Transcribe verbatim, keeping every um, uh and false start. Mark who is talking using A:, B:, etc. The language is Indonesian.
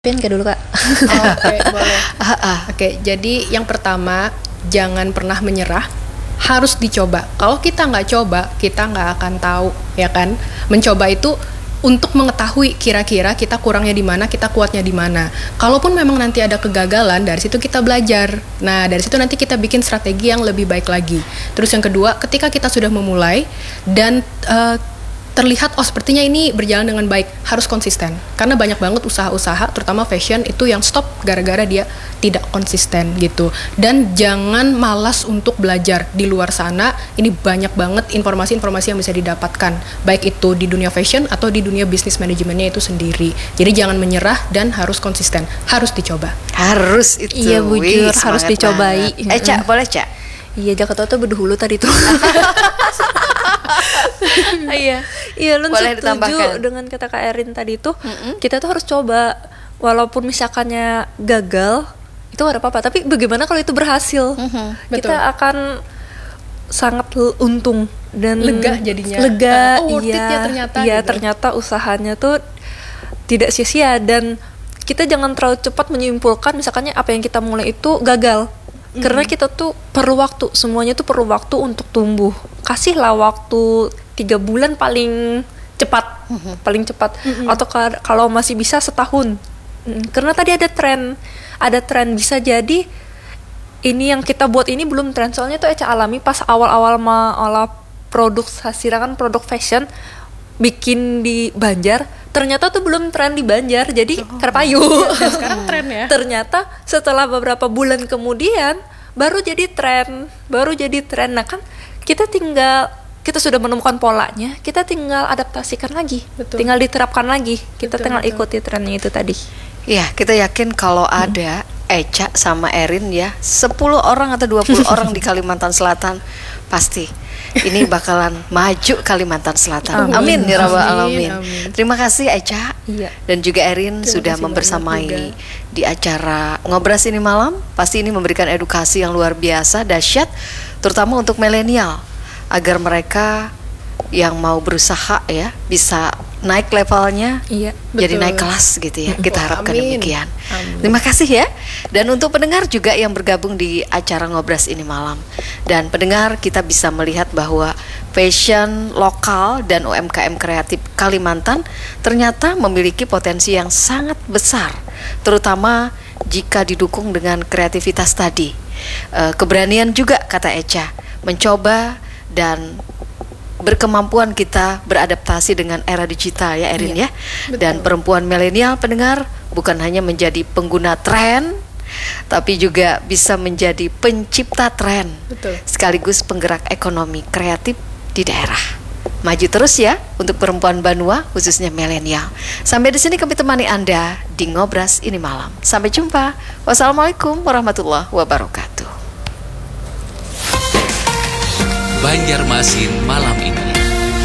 A: Pin ke dulu kak.
B: Oke, boleh. Oke, jadi yang pertama jangan pernah menyerah, harus dicoba. Kalau kita nggak coba, kita nggak akan tahu, ya kan? Mencoba itu untuk mengetahui kira-kira kita kurangnya di mana, kita kuatnya di mana. Kalaupun memang nanti ada kegagalan, dari situ kita belajar. Nah, dari situ nanti kita bikin strategi yang lebih baik lagi. Terus yang kedua, ketika kita sudah memulai dan uh, terlihat oh sepertinya ini berjalan dengan baik, harus konsisten. Karena banyak banget usaha-usaha terutama fashion itu yang stop gara-gara dia tidak konsisten gitu. Dan jangan malas untuk belajar. Di luar sana ini banyak banget informasi-informasi yang bisa didapatkan, baik itu di dunia fashion atau di dunia bisnis manajemennya itu sendiri. Jadi jangan menyerah dan harus konsisten, harus dicoba.
C: Harus itu.
A: Iya bujur, harus dicobai.
C: Banget. Eh Cak, boleh Cak?
A: Iya, Jakarta tuh berdahulu tadi tuh. Iya, iya lu setuju dengan kata Kak Erin tadi tuh. Mm-hmm. Kita tuh harus coba, walaupun misalkannya gagal, itu gak ada apa-apa. Tapi bagaimana kalau itu berhasil? Mm-hmm. Kita akan sangat untung dan
B: lega jadinya.
A: Lega,
B: oh, worth
A: iya,
B: it ya ternyata.
A: Iya,
B: gitu.
A: ternyata usahanya tuh tidak sia-sia dan kita jangan terlalu cepat menyimpulkan misalkannya apa yang kita mulai itu gagal. Mm-hmm. Karena kita tuh perlu waktu, semuanya tuh perlu waktu untuk tumbuh. Kasihlah waktu tiga bulan paling cepat, mm-hmm. paling cepat. Mm-hmm. Atau ka- kalau masih bisa setahun. Mm, karena tadi ada tren, ada tren bisa jadi ini yang kita buat ini belum tren. Soalnya tuh Eca alami pas awal-awal malah produk hasilan produk fashion bikin di Banjar, ternyata tuh belum tren di Banjar, jadi oh. Karpayu.
B: Dan sekarang tren ya.
A: Ternyata setelah beberapa bulan kemudian baru jadi tren, baru jadi tren. Nah kan kita tinggal kita sudah menemukan polanya, kita tinggal adaptasikan lagi, betul. Tinggal diterapkan lagi, kita betul, tinggal betul. Ikuti trennya itu tadi.
C: Iya, kita yakin kalau hmm. ada Eca sama Erin ya, sepuluh orang atau dua puluh orang di Kalimantan Selatan pasti ini bakalan maju Kalimantan Selatan. Amin, amin ya rabbal alamin. Terima kasih Eca iya. Dan juga Erin Terima sudah membersamai di acara Ngobras ini malam. Pasti ini memberikan edukasi yang luar biasa, dahsyat, terutama untuk milenial agar mereka yang mau berusaha ya bisa naik levelnya, iya, jadi naik kelas gitu ya. Kita harapkan amin. Demikian. Amin. Terima kasih ya. Dan untuk pendengar juga yang bergabung di acara Ngobras ini malam. Dan pendengar, kita bisa melihat bahwa fashion lokal dan U M K M kreatif Kalimantan ternyata memiliki potensi yang sangat besar, terutama jika didukung dengan kreativitas tadi. E, keberanian juga kata Eca, mencoba dan berkemampuan kita beradaptasi dengan era digital ya Erin iya, ya. Betul. Dan perempuan milenial pendengar bukan hanya menjadi pengguna tren, tapi juga bisa menjadi pencipta tren. Betul. Sekaligus penggerak ekonomi kreatif di daerah. Maju terus ya untuk perempuan Banua khususnya milenial. Sampai di sini kami temani Anda di Ngobras ini malam. Sampai jumpa. Wassalamualaikum warahmatullahi wabarakatuh.
D: Banjarmasin malam ini.